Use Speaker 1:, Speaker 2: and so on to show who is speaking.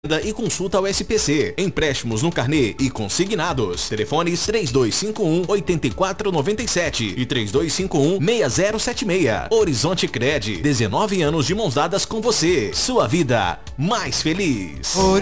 Speaker 1: e consulta ao SPC. Empréstimos no carnê e consignados. Telefones 3251-8497 e 3251-6076. Horizonte Cred, 19 anos de mãos dadas com você. Sua vida mais feliz.